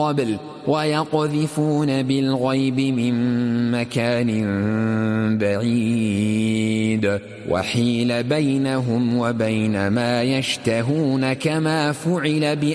قبل ويقذفون بالغيب من مكان بعيد وحيل بينهم وبين ما يشتهون كما فعل